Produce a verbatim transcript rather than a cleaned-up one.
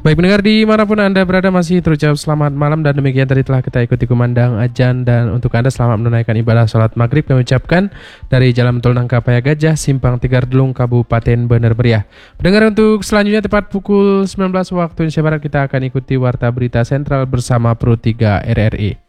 Baik pendengar dimanapun Anda berada masih terucap selamat malam dan demikian tadi telah kita ikuti kumandang ajan dan untuk Anda selamat menunaikan ibadah sholat maghrib kami ucapkan dari Jalan Tol Nangkapaya Gajah Simpang Tigardelung Kabupaten Bener Meriah. Pendengar untuk selanjutnya tepat pukul sembilan belas waktu Indonesia Barat kita akan ikuti Warta Berita Sentral bersama Pro tiga R R I.